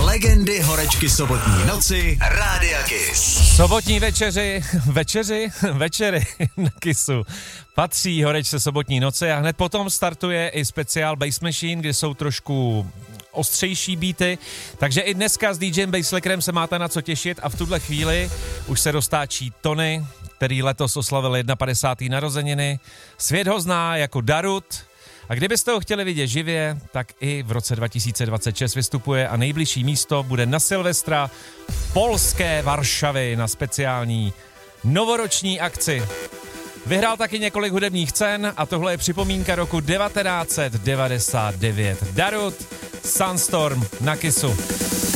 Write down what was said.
Legendy horečky sobotní noci Rádia Kiss. Sobotní večery na Kissu patří horečce sobotní noci a hned potom startuje i speciál Bass Machine, kde jsou trošku ostřejší beaty, takže i dneska s DJem Basslackerem se máte na co těšit a v tuhle chvíli už se roztáčí Tony, který letos oslavil 51. narozeniny. Svět ho zná jako Darut a kdybyste ho chtěli vidět živě, tak i v roce 2026 vystupuje a nejbližší místo bude na Silvestra v polské Varšavy na speciální novoroční akci. Vyhrál taky několik hudebních cen a tohle je připomínka roku 1999. Darut, Sunstorm na Kissu.